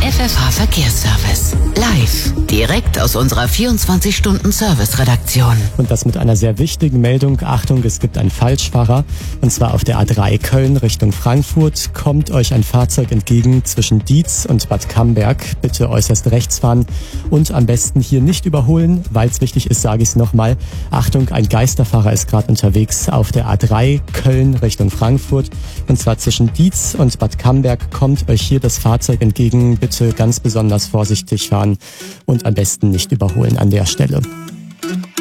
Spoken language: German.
FFH Verkehrsservice. Live, direkt aus unserer 24-Stunden-Service-Redaktion. Und das mit einer sehr wichtigen Meldung. Achtung, es gibt einen Falschfahrer. Und zwar auf der A3 Köln Richtung Frankfurt kommt euch ein Fahrzeug entgegen zwischen Dietz und Bad Camberg. Bitte äußerst rechts fahren und am besten hier nicht überholen. Weil es wichtig ist, sage ich es nochmal. Achtung, ein Geisterfahrer ist gerade unterwegs auf der A3 Köln Richtung Frankfurt. Und zwar zwischen Dietz und Bad Camberg kommt euch hier das Fahrzeug entgegen. Bitte ganz besonders vorsichtig fahren und am besten nicht überholen an der Stelle.